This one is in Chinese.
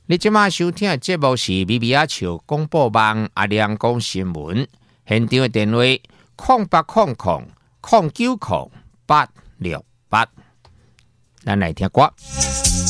你即马收听的节目是米米阿笑广播网阿亮讲新闻，现场的电话0800090868，咱来听歌。